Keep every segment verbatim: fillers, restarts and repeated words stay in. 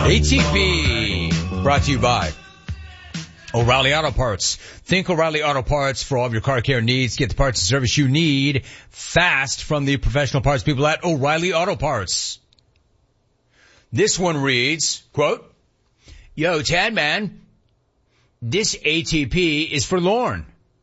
A T P, brought to you by O'Reilly Auto Parts. Think O'Reilly Auto Parts for all of your car care needs. Get the parts and service you need fast from the professional parts people at O'Reilly Auto Parts. This one reads, quote, "Yo, Tad man, this A T P is for Lorne.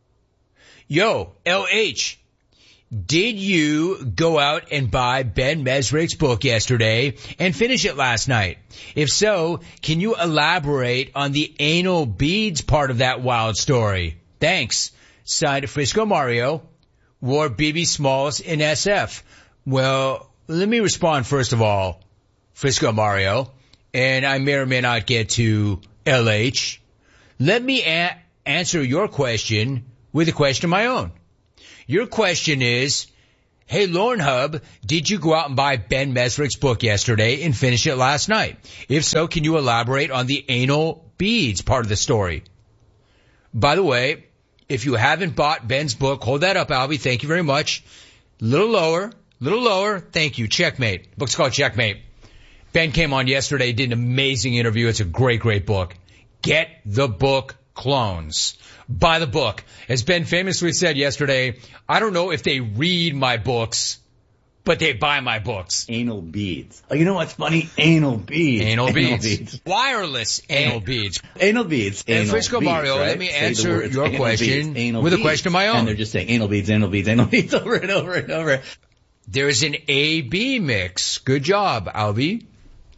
Yo, L H, did you go out and buy Ben Mesrick's book yesterday and finish it last night? If so, can you elaborate on the anal beads part of that wild story? Thanks. Signed, Frisco Mario, War B B Smalls in S F." Well, let me respond first of all, Frisco Mario, and I may or may not get to L H. Let me a- answer your question with a question of my own. Your question is, hey, Lorne Hub, did you go out and buy Ben Mesrick's book yesterday and finish it last night? If so, can you elaborate on the anal beads part of the story? By the way, if you haven't bought Ben's book, hold that up, Albie. Thank you very much. Little lower, little lower. Thank you. Checkmate. The book's called Checkmate. Ben came on yesterday, did an amazing interview. It's a great, great book. Get the book, Clones. Buy the book. As Ben famously said yesterday, I don't know if they read my books, but they buy my books. Anal beads. Oh, you know what's funny? Anal beads. Anal, anal beads. beads. Wireless anal An- beads. Anal beads. And anal Frisco beads, Mario, right? let me Say answer your anal question beads, with beads. a question of my own. And they're just saying anal beads, anal beads, anal beads over and over and over. There's an A B mix. Good job, Albie.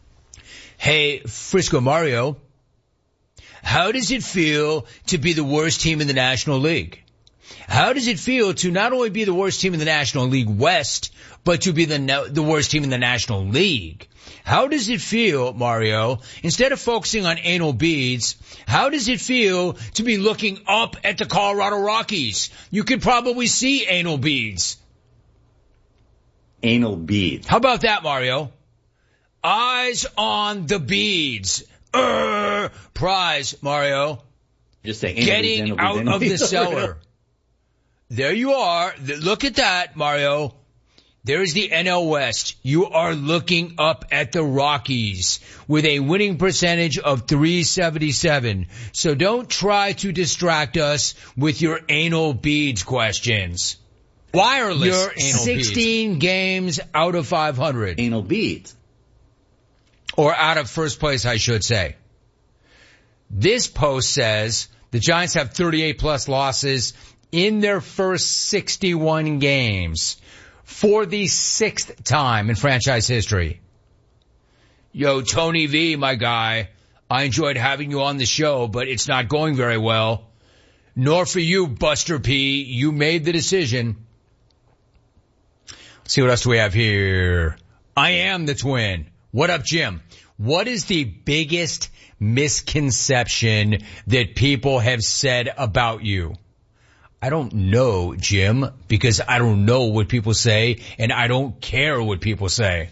Hey, Frisco Mario. How does it feel to be the worst team in the National League? How does it feel to not only be the worst team in the National League West, but to be the the worst team in the National League? How does it feel, Mario, instead of focusing on anal beads, how does it feel to be looking up at the Colorado Rockies? You could probably see anal beads. Anal beads. How about that, Mario? Eyes on the beads. Uh, prize, Mario. Just saying, getting beads, out beads, of the cellar. There you are. Look at that, Mario. There's the N L West. You are looking up at the Rockies with a winning percentage of three seventy-seven. So don't try to distract us with your anal beads questions. Wireless You're anal sixteen beads. Games out of five hundred. Anal beads. Or out of first place, I should say. This post says the Giants have thirty-eight plus losses in their first sixty-one games for the sixth time in franchise history. Yo, Tony V, my guy, I enjoyed having you on the show, but it's not going very well. Nor for you, Buster P. You made the decision. Let's see what else do we have here. I am the twin. What up, Jim? What is the biggest misconception that people have said about you? I don't know, Jim, because I don't know what people say, and I don't care what people say.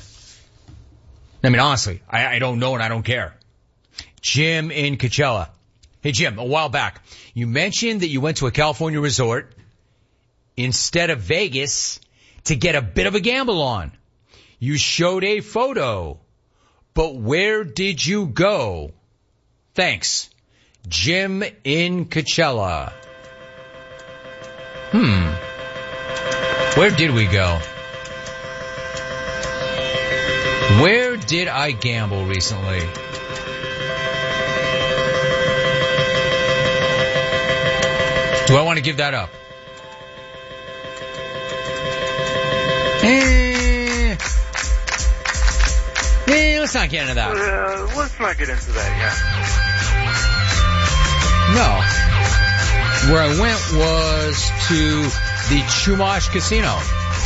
I mean, honestly, I, I don't know and I don't care. Jim in Coachella. Hey, Jim, a while back, you mentioned that you went to a California resort instead of Vegas to get a bit of a gamble on. You showed a photo. But where did you go? Thanks. Jim in Coachella. Hmm. Where did we go? Where did I gamble recently? Do I want to give that up? Eh. Eh, let's not get into that. Uh, let's not get into that, yeah. No. Where I went was to the Chumash Casino.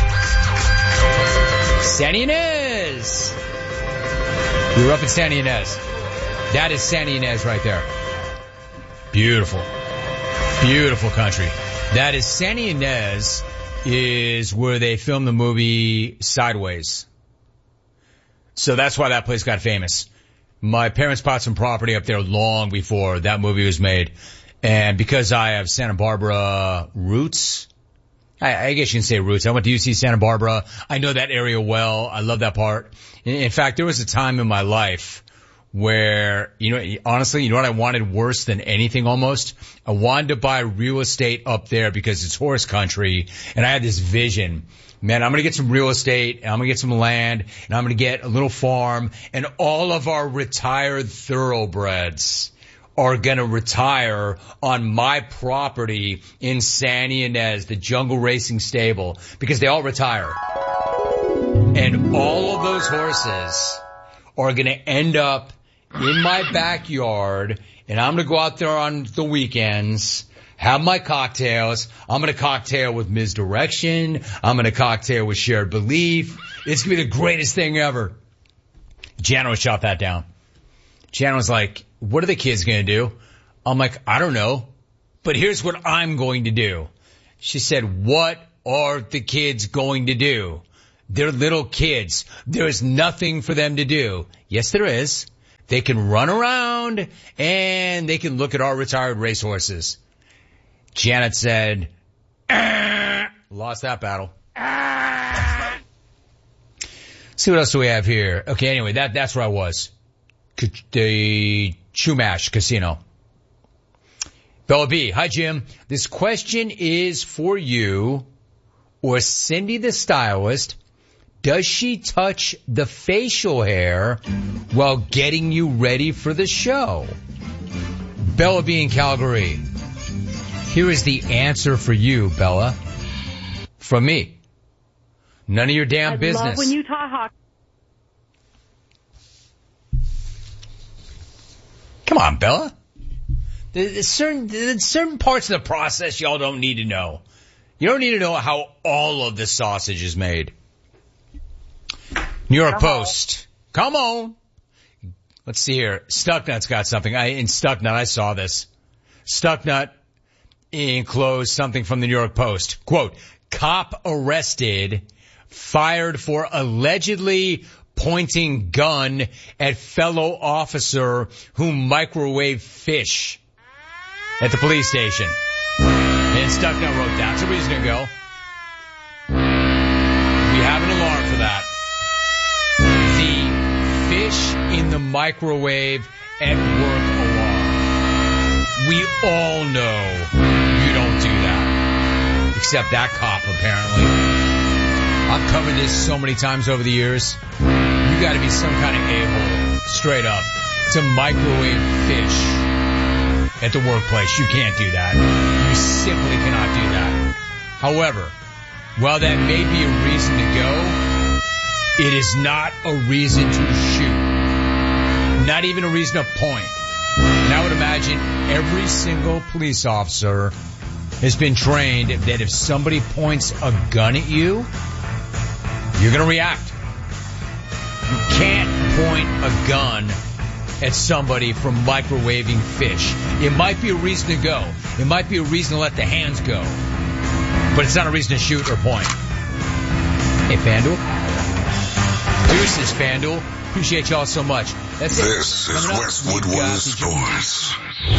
San Ynez. We were up in San Ynez. That is San Ynez right there. Beautiful. Beautiful country. That is San Ynez is where they filmed the movie Sideways. So that's why that place got famous. My parents bought some property up there long before that movie was made. And because I have Santa Barbara roots, I, I guess you can say roots. I went to U C Santa Barbara. I know that area well. I love that part. In, in fact, there was a time in my life where, you know, honestly, you know what I wanted worse than anything almost? I wanted to buy real estate up there because it's horse country, and I had this vision. Man, I'm going to get some real estate, and I'm going to get some land, and I'm going to get a little farm, and all of our retired thoroughbreds are going to retire on my property in San Ynez, the Jungle Racing Stable, because they all retire. And all of those horses are going to end up in my backyard, and I'm going to go out there on the weekends, have my cocktails. I'm going to cocktail with Misdirection. I'm going to cocktail with Shared Belief. It's going to be the greatest thing ever. Jana shot that down. Jana was like, what are the kids going to do? I'm like, I don't know, but here's what I'm going to do. She said, what are the kids going to do? They're little kids. There's nothing for them to do. Yes, there is. They can run around and they can look at our retired racehorses. Janet said, ah, lost that battle. Ah. See what else do we have here? Okay, anyway, that that's where I was. The Chumash Casino. Bella B, hi Jim. This question is for you or Cindy the stylist. Does she touch the facial hair while getting you ready for the show? Bella B in Calgary. Here is the answer for you, Bella. From me. None of your damn I business. love when you talk hockey. Come on, Bella. There's certain, there's certain parts of the process y'all don't need to know. You don't need to know how all of the sausage is made. New York Come Post. On. Come on. Let's see here. Stucknut's got something. I, in Stucknut, I saw this. Stucknut enclosed something from the New York Post. Quote, cop arrested, fired for allegedly pointing gun at fellow officer who microwaved fish at the police station. And Stucknut wrote that. So we're just going to go. We have an alarm for that. The fish in the microwave at work alarm. We all know you don't do that. Except that cop, apparently. I've covered this so many times over the years. You gotta be some kind of a-hole, straight up, to microwave fish at the workplace. You can't do that. You simply cannot do that. However, while that may be a reason to go, it is not a reason to shoot. Not even a reason to point. And I would imagine every single police officer has been trained that if somebody points a gun at you, you're going to react. You can't point a gun at somebody from microwaving fish. It might be a reason to go. It might be a reason to let the hands go. But it's not a reason to shoot or point. Hey, FanDuel. Deuces, FanDuel. Appreciate y'all so much. That's it. This is up, Westwood One Sports.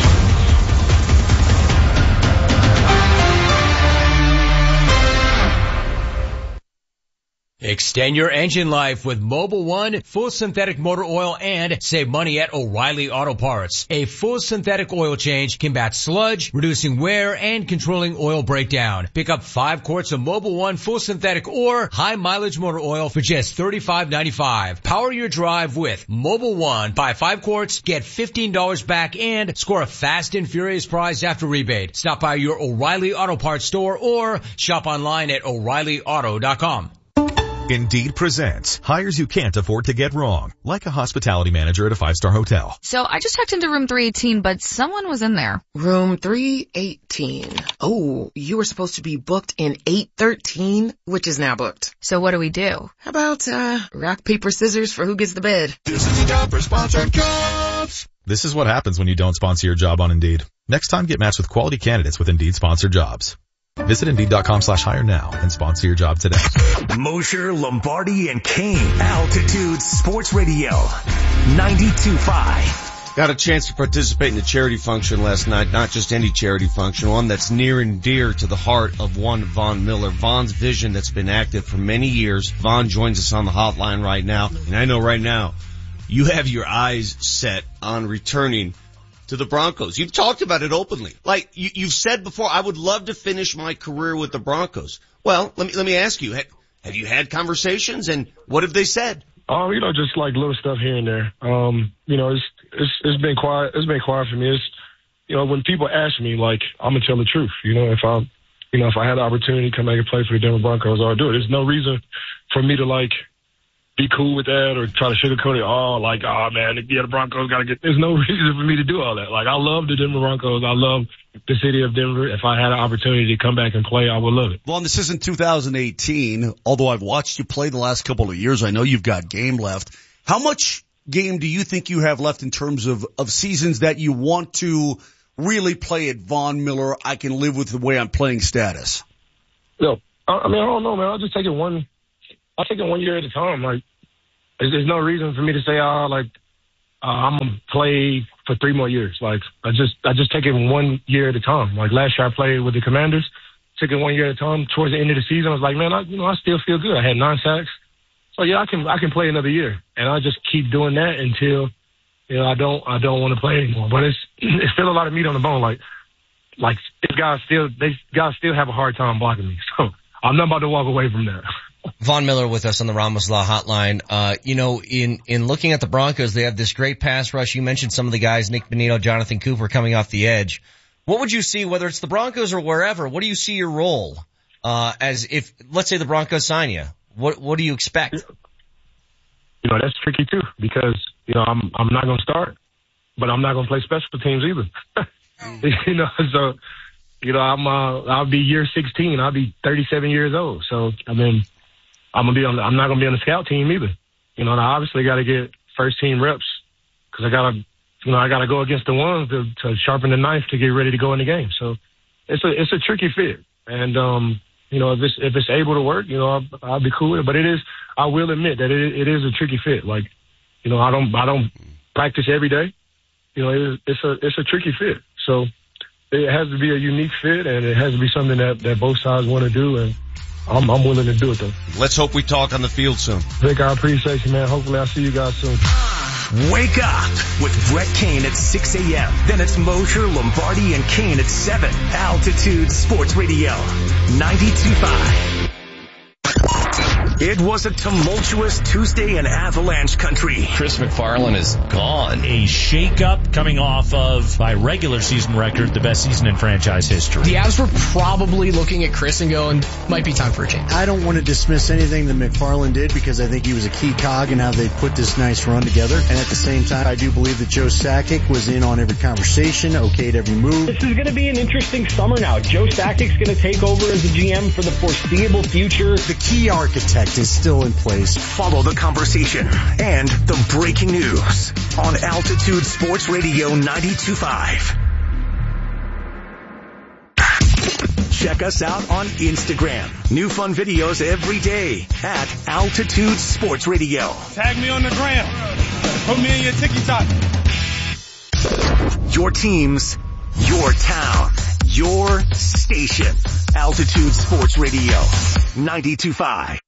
Extend your engine life with Mobil One full synthetic motor oil and save money at O'Reilly Auto Parts. A full synthetic oil change combats sludge, reducing wear and controlling oil breakdown. Pick up five quarts of Mobil One full synthetic or high mileage motor oil for just thirty-five ninety-five. Power your drive with Mobil One. Buy five quarts, get fifteen dollars back and score a fast and furious prize after rebate. Stop by your O'Reilly Auto Parts store or shop online at O'Reilly Auto dot com. Indeed presents hires you can't afford to get wrong, like a hospitality manager at a five-star hotel. So I just checked into room three eighteen, but someone was in there. Room three eighteen. Oh, you were supposed to be booked in eight thirteen, which is now booked. So what do we do? How about, uh, rock, paper, scissors for who gets the bed? This is the job for sponsored jobs. This is what happens when you don't sponsor your job on Indeed. Next time, get matched with quality candidates with Indeed sponsored jobs. Visit Indeed.com slash hire now and sponsor your job today. Mosher, Lombardi, and Kane. Altitude Sports Radio. ninety-two point five. Got a chance to participate in a charity function last night. Not just any charity function, one that's near and dear to the heart of one Vaughn Miller. Vaughn's vision that's been active for many years. Vaughn joins us on the hotline right now. And I know right now you have your eyes set on returning to the Broncos. You've talked about it openly. Like you, you've said before, I would love to finish my career with the Broncos. Well, let me, let me ask you, have, have you had conversations and what have they said? Um, you know, just like little stuff here and there. Um, you know, it's, it's, it's been quiet. It's been quiet for me. It's, you know, when people ask me, like, I'm going to tell the truth. You know, if I, you know, if I had the opportunity to come back and play for the Denver Broncos, I would do it. There's no reason for me to, like, be cool with that or try to sugarcoat it. Oh, like, oh, man, yeah, the Broncos got to get, there's no reason for me to do all that. Like, I love the Denver Broncos. I love the city of Denver. If I had an opportunity to come back and play, I would love it. Well, this isn't two thousand eighteen. Although I've watched you play the last couple of years, I know you've got game left. How much game do you think you have left in terms of, of seasons that you want to really play at Von Miller, I can live with the way I'm playing status? No, I mean, I don't know, man. I'll just take it one, I'll take it one year at a time. Like, there's, there's no reason for me to say, oh, like, uh, I'm going to play for three more years. Like, I just, I just take it one year at a time. Like, last year I played with the Commanders, took it one year at a time. Towards the end of the season, I was like, man, I, you know, I still feel good. I had nine sacks. So yeah, I can, I can play another year. And I just keep doing that until, you know, I don't, I don't want to play anymore. But it's, it's still a lot of meat on the bone. Like, like, these guys still, they guys still have a hard time blocking me. So I'm not about to walk away from that. Von Miller with us on the Ramos Law Hotline. Uh, you know, in, in looking at the Broncos, they have this great pass rush. You mentioned some of the guys, Nick Bonito, Jonathan Cooper coming off the edge. What would you see, whether it's the Broncos or wherever, what do you see your role, uh, as if, let's say the Broncos sign you? What, what do you expect? You know, that's tricky too, because, you know, I'm, I'm not going to start, but I'm not going to play special teams either. You know, so, you know, I'm, uh, I'll be year sixteen. I'll be thirty-seven years old. So, I mean, I'm gonna be on. The, I'm not gonna be on the scout team either. You know, and I obviously got to get first team reps because I gotta, you know, I gotta go against the ones to, to sharpen the knife to get ready to go in the game. So it's a it's a tricky fit, and um, you know, if it's if it's able to work, you know, I'll, I'll be cool with it. But it is, I will admit that it it is a tricky fit. Like, you know, I don't I don't practice every day. You know, it is, it's a it's a tricky fit. So it has to be a unique fit, and it has to be something that that both sides want to do, and I'm, I'm willing to do it, though. Let's hope we talk on the field soon. Vic, I appreciate you, man. Hopefully I'll see you guys soon. Wake up with Brett Kane at six a.m. Then it's Mosher, Lombardi, and Kane at seven. Altitude Sports Radio, ninety-two point five. It was a tumultuous Tuesday in Avalanche country. Chris McFarland is gone. A shakeup coming off of, by regular season record, the best season in franchise history. The Avs were probably looking at Chris and going, might be time for a change. I don't want to dismiss anything that McFarland did because I think he was a key cog in how they put this nice run together. And at the same time, I do believe that Joe Sakic was in on every conversation, okayed every move. This is going to be an interesting summer now. Joe Sakic's going to take over as the G M for the foreseeable future. The key architect is still in place. Follow the conversation and the breaking news on Altitude Sports Radio ninety-two point five. Check us out on Instagram. New fun videos every day at Altitude Sports Radio. Tag me on the gram. Put me in your TikTok. Your teams, your town, your station. Altitude Sports Radio ninety-two point five.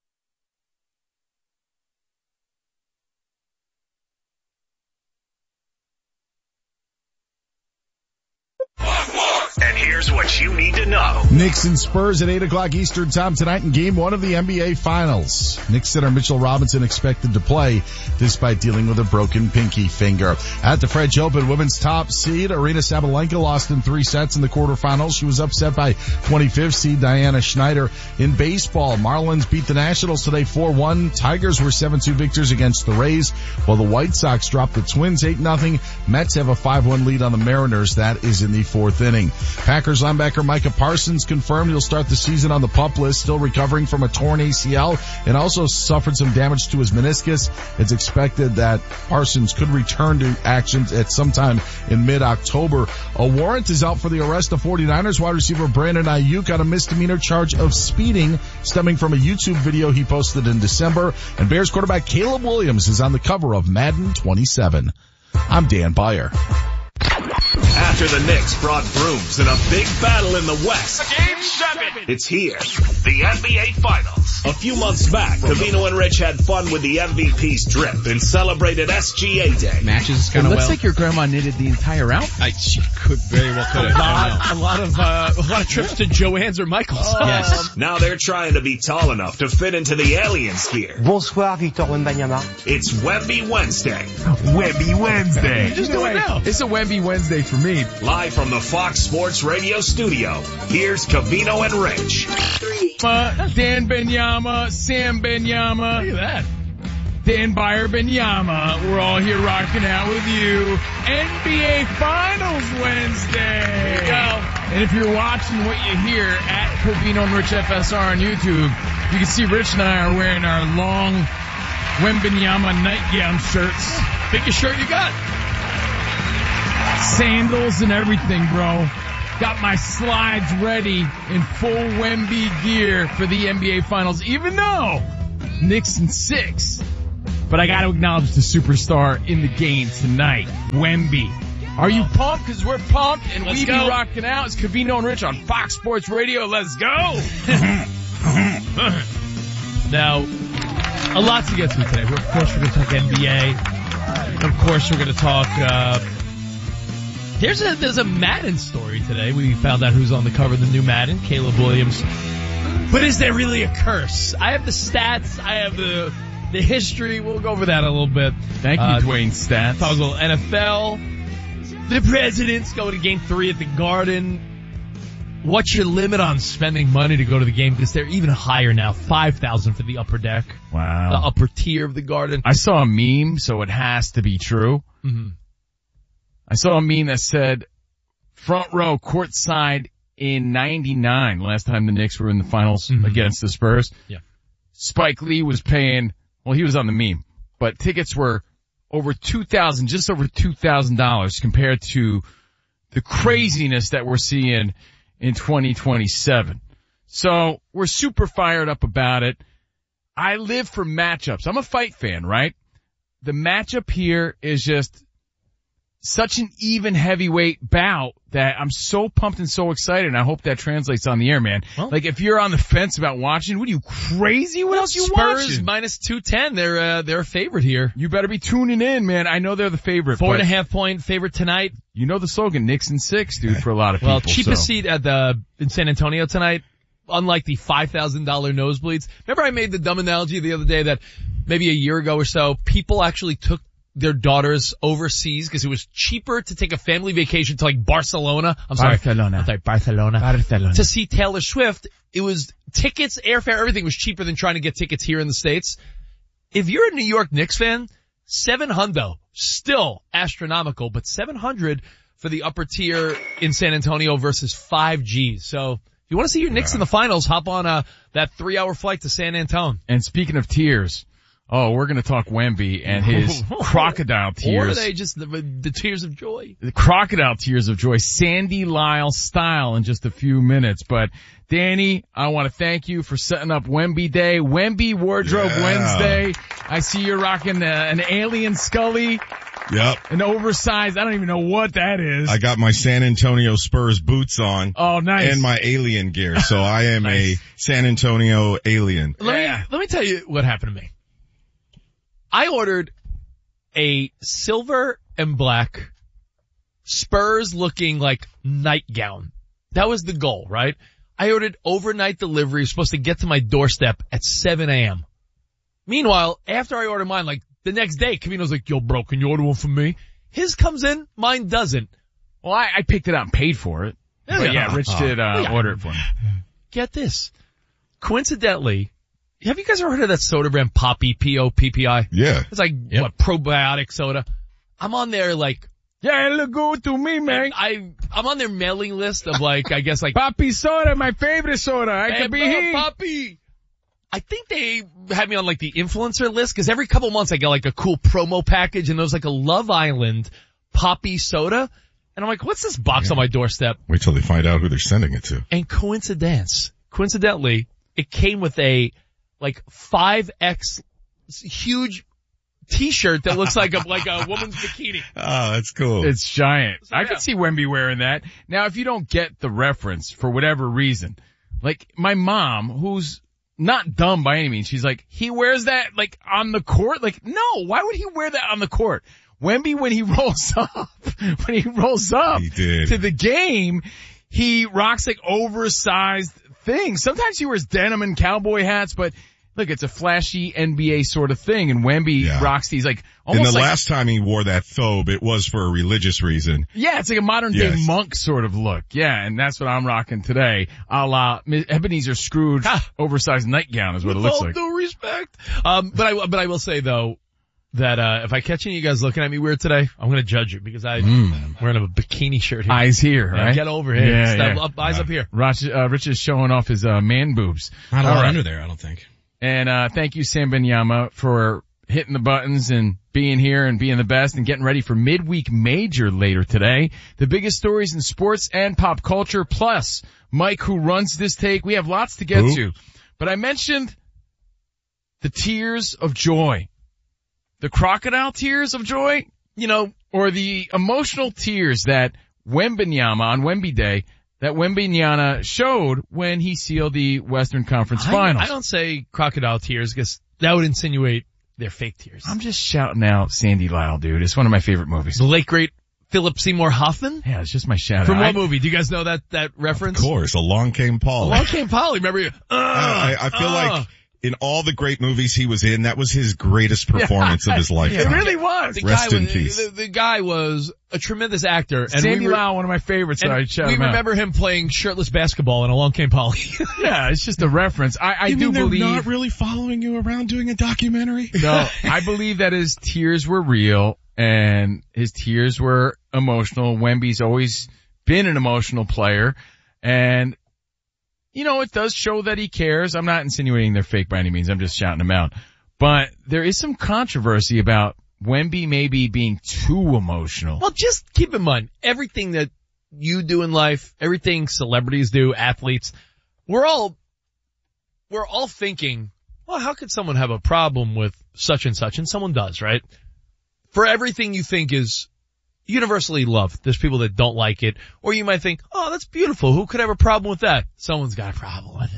And here's what you need to know. Knicks and Spurs at eight o'clock Eastern time tonight in game one of the N B A Finals. Knicks center Mitchell Robinson expected to play despite dealing with a broken pinky finger. At the French Open, women's top seed Aryna Sabalenka lost in three sets in the quarterfinals. She was upset by twenty-fifth seed Diana Schneider. In baseball, Marlins beat the Nationals today four one. Tigers were seven two victors against the Rays, while the White Sox dropped the Twins eight nothing. Mets have a five one lead on the Mariners. That is in the fourth inning. Packers linebacker Micah Parsons confirmed he'll start the season on the PUP list, still recovering from a torn A C L and also suffered some damage to his meniscus. It's expected that Parsons could return to action at some time in mid-October. A warrant is out for the arrest of 49ers wide receiver Brandon Ayuk on a misdemeanor charge of speeding stemming from a YouTube video he posted in December. And Bears quarterback Caleb Williams is on the cover of Madden twenty-seven. I'm Dan Byer. After the Knicks brought brooms in a big battle in the West, Game seven. It's here. The N B A Finals. A few months back, Covino and Rich had fun with the M V P's drip and celebrated S G A Day. Matches kind of It looks well. like your grandma knitted the entire outfit. I, she could very well could have. A lot, a lot of uh, a lot of trips to Joann's or Michael's. Yes. Now they're trying to be tall enough to fit into the aliens gear. Bonsoir, Victor Wembanyama. It's Wemby Wednesday. Wemby Wednesday. Just do it now. It's a Wemby Wednesday for me. Live from the Fox Sports Radio studio, here's Covino and Rich. Uh, Dan Benyama, Sam Benyama. Look at that. Dan Byer Benyama. We're all here rocking out with you. N B A Finals Wednesday. There you go. And if you're watching what you hear at Covino and Rich F S R on YouTube, you can see Rich and I are wearing our long Wembanyama nightgown shirts. Biggest shirt you got. Sandals and everything, bro. Got my slides ready in full Wemby gear for the N B A Finals, even though Knicks in six. But I gotta acknowledge the superstar in the game tonight, Wemby. Are you pumped? Cause we're pumped and Let's we be go. rocking out. It's Covino and Rich on Fox Sports Radio. Let's go. Now, a lot to get to today. Of course, we're going to talk N B A. Of course, we're going to talk. Uh, there's a there's a Madden story today. We found out who's on the cover of the new Madden, Caleb Williams. But is there really a curse? I have the stats. I have the the history. We'll go over that a little bit. Thank you, uh, Dwayne Stats. Talk a little N F L. The Presidents go to Game Three at the Garden. What's your limit on spending money to go to the game? Because they're even higher now, five thousand for the upper deck. Wow. The upper tier of the Garden. I saw a meme, so it has to be true. Mm-hmm. I saw a meme that said front row courtside in ninety-nine, last time the Knicks were in the finals mm-hmm. against the Spurs. Yeah. Spike Lee was paying, well, he was on the meme, but tickets were over two thousand, just over two thousand dollars compared to the craziness that we're seeing in twenty twenty-seven. So we're super fired up about it. I live for matchups. I'm a fight fan, right? The matchup here is just such an even heavyweight bout that I'm so pumped and so excited, and I hope that translates on the air, man. Well, like, if you're on the fence about watching, what are you, crazy? What else are you Spurs watching? minus two ten. They're, uh, they're a favorite here. You better be tuning in, man. I know they're the favorite. Four and a half point favorite tonight. You know the slogan, Knicks and six, dude, for a lot of people. Well, cheapest so. seat at the, in San Antonio tonight, unlike the five thousand dollars nosebleeds. Remember I made the dumb analogy the other day that maybe a year ago or so, people actually took their daughters overseas because it was cheaper to take a family vacation to like Barcelona. I'm sorry. Barcelona. I'm sorry, Barcelona. Barcelona. To see Taylor Swift. It was tickets, airfare, everything was cheaper than trying to get tickets here in the States. If you're a New York Knicks fan, seven hundred, still astronomical, but seven hundred for the upper tier in San Antonio versus five G's. So if you want to see your Knicks in the finals, hop on uh that three hour flight to San Antonio. And speaking of tiers, oh, we're going to talk Wemby and his crocodile tears. Or are they just the, the tears of joy? The crocodile tears of joy, Sandy Lyle style in just a few minutes. But Danny, I want to thank you for setting up Wemby Day, Wemby Wardrobe yeah. Wednesday. I see you're rocking uh, an alien Scully. Yep. An oversized, I don't even know what that is. I got my San Antonio Spurs boots on. Oh, nice. And my alien gear. So I am nice. a San Antonio alien. Let me, let me tell you what happened to me. I ordered a silver and black Spurs looking like nightgown. That was the goal, right? I ordered overnight delivery. It was supposed to get to my doorstep at seven a.m. Meanwhile, after I ordered mine, like the next day, Camino's like, yo bro, can you order one for me? His comes in, mine doesn't. Well, I, I picked it up and paid for it. Yeah, but yeah, Rich did uh, yeah. order it for me. Get this. Coincidentally, have you guys ever heard of that soda brand Poppy, P O P P I? Yeah. It's like, yep. what, probiotic soda? I'm on there like, yeah, it look good to me, man. I, I'm on their mailing list of like, I guess like, Poppy soda, my favorite soda. I hey, can be bro, here. Poppy. I think they had me on like the influencer list because every couple months I get like a cool promo package and there's like a Love Island Poppy soda. And I'm like, what's this box yeah. on my doorstep? Wait till they find out who they're sending it to. And coincidence, coincidentally, it came with a like five X huge t-shirt that looks like a, like a woman's bikini. Oh, that's cool. It's giant. So, I yeah. could see Wemby wearing that. Now, if you don't get the reference for whatever reason, like my mom, who's not dumb by any means, she's like, he wears that like on the court? Like, no, why would he wear that on the court? Wemby, when he rolls up, when he rolls up he did. to the game, he rocks like oversized things. Sometimes he wears denim and cowboy hats, but look, it's a flashy N B A sort of thing, and Wemby Yeah. rocks these like And almost the like, last time he wore that thobe, it was for a religious reason. yeah, it's like a modern day Yes. monk sort of look. Yeah, and that's what I'm rocking today. A la Ebenezer Scrooge oversized nightgown is what it With looks all like. due respect. Um, but I, but I will say though, that, uh, if I catch any of you guys looking at me weird today, I'm gonna judge you because I, Mm. I'm wearing a bikini shirt here. Eyes here, Yeah, right? get over here. Yeah, Step yeah. up, eyes up here. Rich, uh, Rich is showing off his, uh, man boobs. Not a All lot right. under there, I don't think. And, uh, thank you, Sam Benyama, for hitting the buttons and being here and being the best and getting ready for midweek major later today. The biggest stories in sports and pop culture, plus Mike, who runs this take. We have lots to get Who? to. But I mentioned the tears of joy. The crocodile tears of joy, you know, or the emotional tears that Wembanyama on Wemby Day, that Wembanyama showed when he sealed the Western Conference I, Finals. I don't say crocodile tears because that would insinuate they're fake tears. I'm just shouting out Sandy Lyle, dude. It's one of my favorite movies. The late great Philip Seymour Hoffman? Yeah, it's just my shout From out. what I- movie? Do you guys know that, that reference? Of course, Along Came Paul. Along Came Polly, remember you? Uh, I, I feel uh. like in all the great movies he was in, that was his greatest performance of his lifetime. It really was. The Rest guy in was, peace. The, the guy was a tremendous actor. And Sandy we were, Lyle, one of my favorites, so and I shout we him out. remember him playing shirtless basketball in Along Came Polly. Yeah, it's just a reference. I, I you do mean they're believe. not really following you around doing a documentary? No, I believe that his tears were real and his tears were emotional. Wemby's always been an emotional player, and you know, it does show that he cares. I'm not insinuating they're fake by any means. I'm just shouting them out. But there is some controversy about Wemby maybe being too emotional. Well, just keep in mind, everything that you do in life, everything celebrities do, athletes, we're all, we're all thinking, well, how could someone have a problem with such and such? And someone does, right? For everything you think is universally loved, there's people that don't like it. Or you might think, oh, that's beautiful. Who could have a problem with that? Someone's got a problem with it.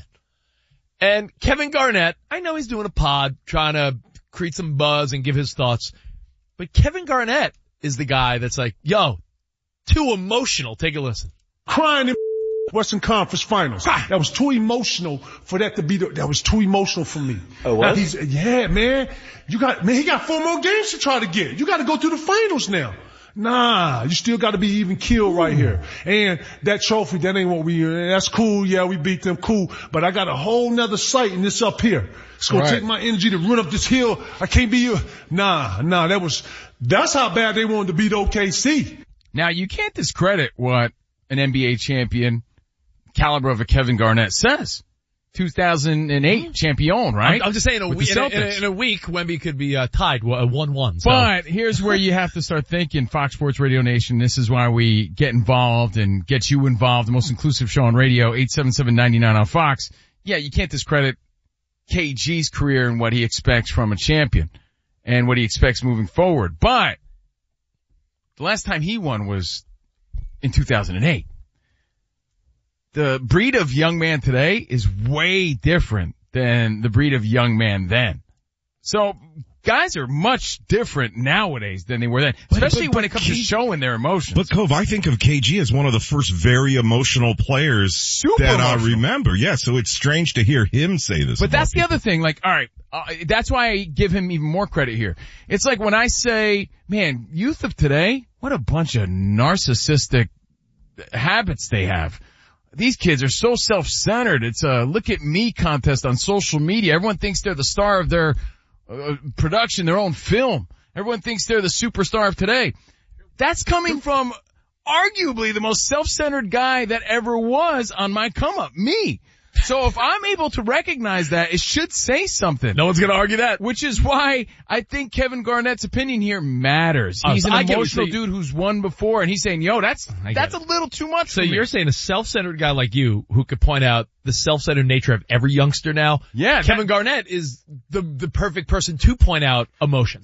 And Kevin Garnett, I know he's doing a pod, trying to create some buzz and give his thoughts. But Kevin Garnett is the guy that's like, yo, too emotional. Take a listen. Crying in Western Conference Finals. That was too emotional for that to be, the, that was too emotional for me. Oh, what? He's, yeah, man. You got, man, he got four more games to try to get. You got to go through the finals now. Nah, you still got to be even killed right here. And that trophy, that ain't what we, that's cool. Yeah, we beat them. Cool. But I got a whole nother sight in this up here. It's going Right. to take my energy to run up this hill. I can't be you. Nah, nah, that was, that's how bad they wanted to beat O K C. Now, you can't discredit what an N B A champion caliber of a Kevin Garnett says. two thousand eight champion, right? I'm, I'm just saying, a With week, the in, a, in, a, Celtics. in a week, Wemby could be uh, tied one one. So. But here's where you have to start thinking, Fox Sports Radio Nation. This is why we get involved and get you involved. The most inclusive show on radio, eight seven seven, nine nine on Fox. Yeah, you can't discredit K G's career and what he expects from a champion and what he expects moving forward. But the last time he won was in two thousand eight. The breed of young man today is way different than the breed of young man then. So guys are much different nowadays than they were then, especially but- but when it comes to K- showing their emotions. But Cove, I think of K G as one of the first very emotional players Super that emotional. I remember. Yeah, so it's strange to hear him say this. But about that's the people. other thing. Like, all right, uh, that's why I give him even more credit here. It's like when I say, man, youth of today, what a bunch of narcissistic habits they have. These kids are so self-centered. It's a look at me contest on social media. Everyone thinks they're the star of their uh, production, their own film. Everyone thinks they're the superstar of today. That's coming from arguably the most self-centered guy that ever was on my come up, me. So if I'm able to recognize that, it should say something. No one's going to argue that. Which is why I think Kevin Garnett's opinion here matters. Oh, He's so an I get what emotional you're saying. dude who's won before, and he's saying, yo, that's, I get that's a it. little too much So for me. you're saying a self-centered guy like you who could point out the self-centered nature of every youngster now? Yeah. Kevin Garnett is the, the perfect person to point out emotions.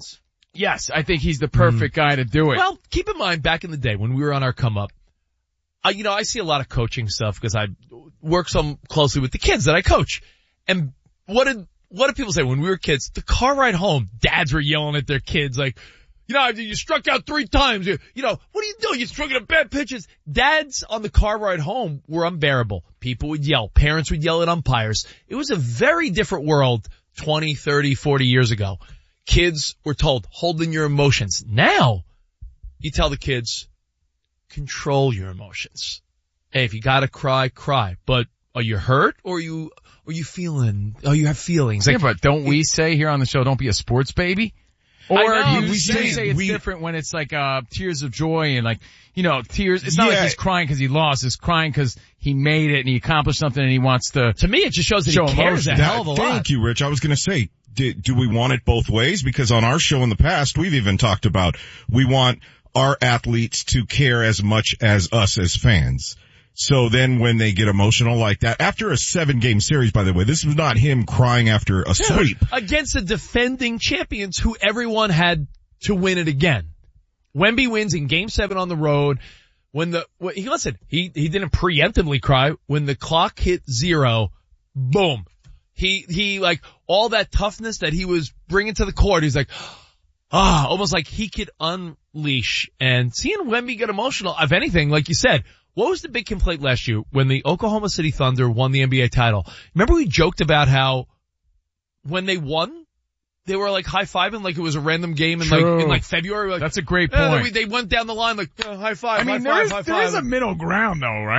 Yes, I think he's the perfect guy to do it. Well, keep in mind, back in the day when we were on our come up, uh, you know, I see a lot of coaching stuff because I work so closely with the kids that I coach. And what did, what did people say when we were kids? The car ride home, dads were yelling at their kids like, you know, you struck out three times. You, you know, what are you doing? You're striking out bad pitches. Dads on the car ride home were unbearable. People would yell. Parents would yell at umpires. It was a very different world twenty, thirty, forty years ago. Kids were told, hold in your emotions. Now, you tell the kids, control your emotions. Hey, if you gotta cry, cry. But are you hurt or are you, are you feeling, oh, you have feelings? Yeah, Like, but don't we say here on the show, don't be a sports baby? Or I know, do you we say, say- it's we- different when it's like, uh, tears of joy and like, you know, tears. It's not Yeah. like he's crying because he lost. It's crying because he made it and he accomplished something and he wants to. To me, it just shows that show he cares a emotion. hell of a lot. Thank you, Rich. I was going to say, do, do we want it both ways? Because on our show in the past, we've even talked about we want our athletes to care as much as us as fans. So then when they get emotional like that, after a seven game series, by the way, this was not him crying after a sweep. Against the defending champions who everyone had to win it again. Wemby wins in game seven on the road. When the, when, he, listen, he, he didn't preemptively cry. When the clock hit zero, boom. He, he like, all that toughness that he was bringing to the court, he's like, ah, almost like he could unleash. And seeing Wemby get emotional, if anything, like you said, what was the big complaint last year when the Oklahoma City Thunder won the N B A title? Remember we joked about how when they won, they were like high-fiving like it was a random game in True. like, in like February. Like, That's a great yeah, point. they, they went down the line like, uh, high five, I mean, high there five, is, high there is five. a middle ground though, right?